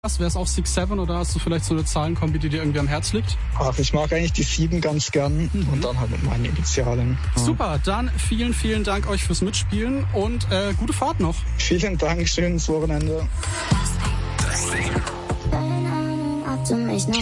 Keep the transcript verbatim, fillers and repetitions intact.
Wäre es auch six seven oder hast du vielleicht so eine Zahlenkombi, die dir irgendwie am Herz liegt? Ach, ich mag eigentlich die sieben ganz gern mhm. und dann halt mit meinen Initialen. Ja. Super, dann vielen, vielen Dank euch fürs Mitspielen und äh, gute Fahrt noch. Vielen Dank, schönes Wochenende.